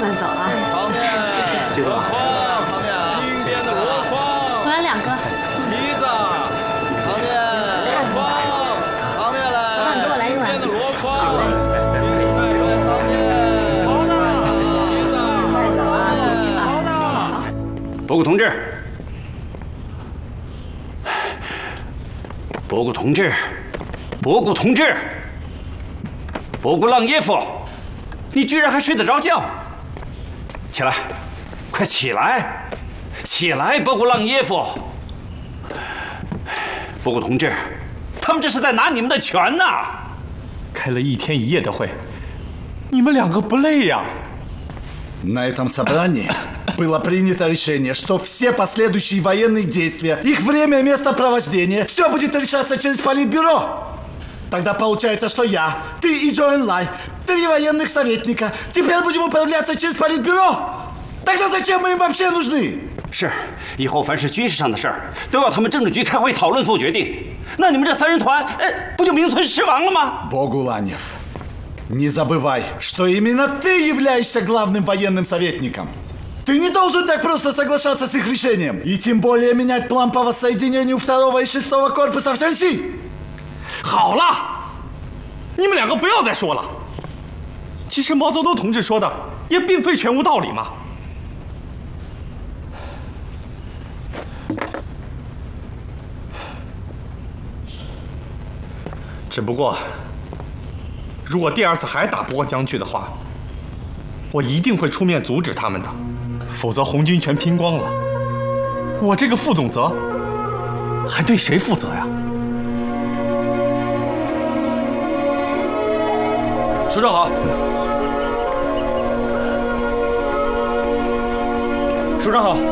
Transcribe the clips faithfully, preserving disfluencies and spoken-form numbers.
慢走啊。 旁边， 谢谢。 这个筐，旁边啊，新编的箩筐。 我来两个。 梨子，旁边，箩筐，旁边来。 老板给我来一碗。 新编的箩筐。旁边。 快走啊！啊。 博古同志，博古同志，博古同志，博古朗耶夫，你居然还睡得着觉？起来，快起来，起来，博古朗耶夫！博古同志，他们这是在拿你们的权呐！ 开了一天一夜的会，你们两个不累呀？ На этом собрании было принято решение, что все последующие военные действия, их время и местопровождение, все будет решаться через политбюро. Тогда получается, что я, ты и Джо Энлай, три военных советника, теперь будем управляться через политбюро. Тогда зачем мы им вообще нужны? 是，以后凡是军事上的事儿，都要他们政治局开会讨论做决定。那你们这三人团，哎，不就名存实亡了吗？ Богуланев, не забывай, что именно ты являешься главным военным советником. Ты не должен так просто соглашаться с их решением. И тем более менять план по воссоединению второго и шестого корпуса в Шэньси. 好了，你们两个不要再说了。其实毛泽东同志说的也并非全无道理嘛。只不过，如果第二次还打不过江去的话，我一定会出面阻止他们的，否则红军全拼光了，我这个副总责还对谁负责呀？首长好，首长好。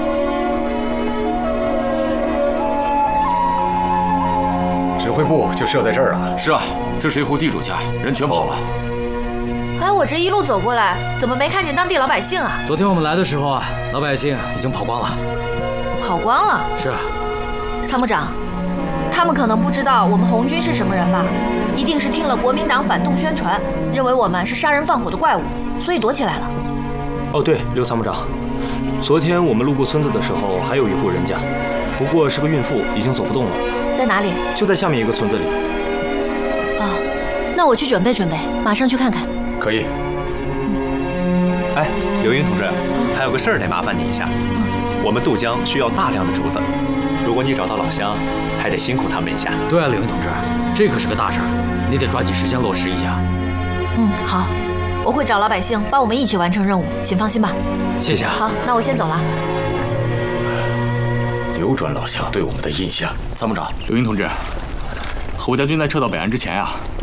指挥部就设在这儿啊？ 是啊，这是一户地主家，人全跑了。 哎，我这一路走过来，怎么没看见当地老百姓啊？ 昨天我们来的时候啊，老百姓已经跑光了。 跑光了？ 是啊。 参谋长，他们可能不知道我们红军是什么人吧？一定是听了国民党反动宣传，认为我们是杀人放火的怪物，所以躲起来了。 哦，对，刘参谋长，昨天我们路过村子的时候，还有一户人家，不过是个孕妇，已经走不动了。 在哪里？ 就在下面一个村子里。 哦，那我去准备准备，马上去看看。 可以。 嗯、 哎，刘英同志，还有个事儿得麻烦你一下。嗯、我们渡江需要大量的竹子，如果你找到老乡，还得辛苦他们一下。 对啊，刘英同志，这可是个大事儿，你得抓紧时间落实一下。 嗯，好，我会找老百姓帮我们一起完成任务，请放心吧。 谢谢。 好，那我先走了。 扭转老乡对我们的印象。 参谋长，刘英同志，侯家军在撤到北岸之前啊，